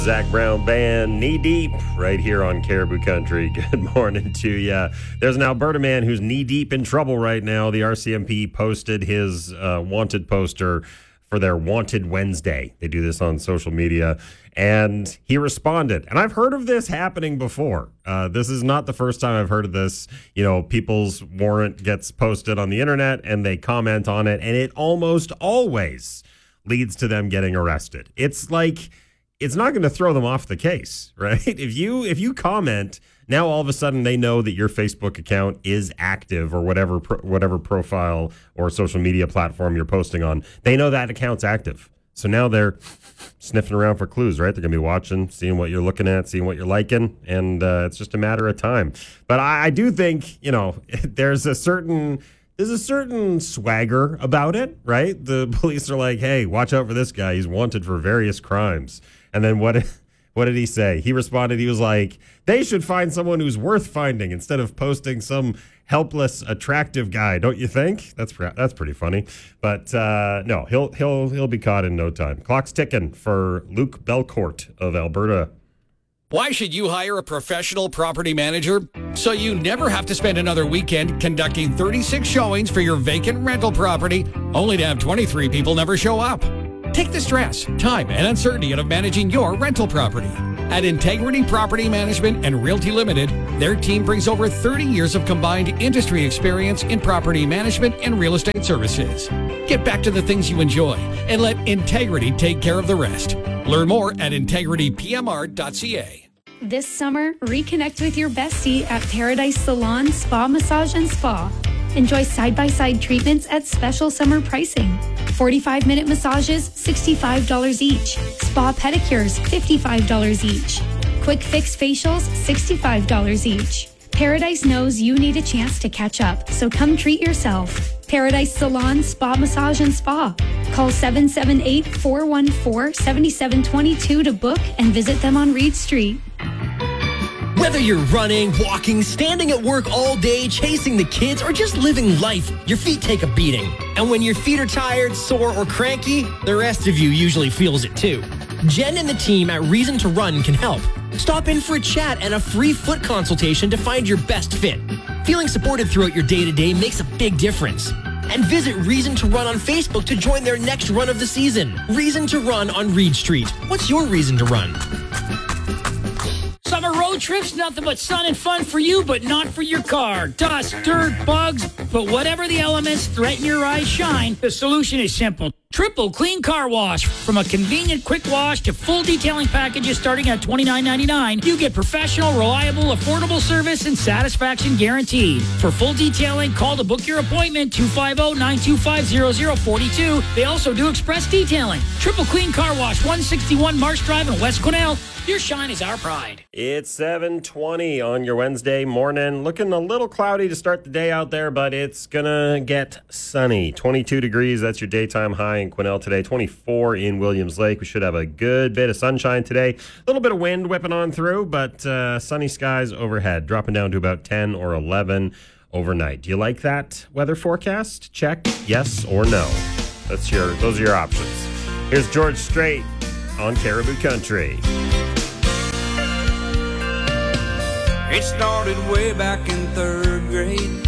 Zach Brown Band, Knee Deep, right here on Caribou Country. Good morning to you. There's an Alberta man who's knee deep in trouble right now. The RCMP posted his wanted poster for their Wanted Wednesday. They do this on social media, and he responded. And I've heard of this happening before. This is not the first time I've heard of this. You know, people's warrant gets posted on the internet, and they comment on it, and it almost always leads to them getting arrested. It's like, it's not going to throw them off the case, right? If you comment, now all of a sudden they know that your Facebook account is active, or whatever profile or social media platform you're posting on. They know that account's active. So now they're sniffing around for clues, right? They're going to be watching, seeing what you're looking at, seeing what you're liking, and it's just a matter of time. But I do think, you know, there's a certain swagger about it, right? The police are like, hey, watch out for this guy. He's wanted for various crimes. And then what did he say? He responded, he was like, they should find someone who's worth finding instead of posting some helpless, attractive guy, don't you think? That's pretty funny. But no, he'll be caught in no time. Clock's ticking for Luke Belcourt of Alberta. Why should you hire a professional property manager? So you never have to spend another weekend conducting 36 showings for your vacant rental property, only to have 23 people never show up. Take the stress, time, and uncertainty out of managing your rental property. At Integrity Property Management and Realty Limited, their team brings over 30 years of combined industry experience in property management and real estate services. Get back to the things you enjoy and let Integrity take care of the rest. Learn more at integritypmr.ca. This summer, reconnect with your bestie at Paradise Salon, Spa, Massage, and Spa. Enjoy side-by-side treatments at special summer pricing. 45-minute massages, $65 each. Spa pedicures, $55 each. Quick fix facials, $65 each. Paradise knows you need a chance to catch up, so come treat yourself. Paradise Salon, Spa, Massage, and Spa. Call 778-414-7722 to book and visit them on Reed Street. Whether you're running, walking, standing at work all day, chasing the kids, or just living life, your feet take a beating. And when your feet are tired, sore, or cranky, the rest of you usually feels it too. Jen and the team at Reason to Run can help. Stop in for a chat and a free foot consultation to find your best fit. Feeling supported throughout your day-to-day makes a big difference. And visit Reason to Run on Facebook to join their next run of the season. Reason to Run on Reed Street. What's your reason to run? Summer road trips, nothing but sun and fun for you, but not for your car. Dust, dirt, bugs, but whatever the elements threaten your eyes shine, the solution is simple. Triple Clean Car Wash. From a convenient quick wash to full detailing packages starting at $29.99, you get professional, reliable, affordable service and satisfaction guaranteed. For full detailing, call to book your appointment, 250-925-0042. They also do express detailing. Triple Clean Car Wash, 161 Marsh Drive in West Quesnel. Your shine is our pride. It's 7:20 on your Wednesday morning. Looking a little cloudy to start the day out there, but it's going to get sunny. 22 degrees, that's your daytime high in Quesnel today. 24 in Williams Lake. We should have a good bit of sunshine today. A little bit of wind whipping on through, but sunny skies overhead, dropping down to about 10 or 11 overnight. Do you like that weather forecast? Check yes or no. Those are your options. Here's George Strait on Caribou Country. It started way back in third grade.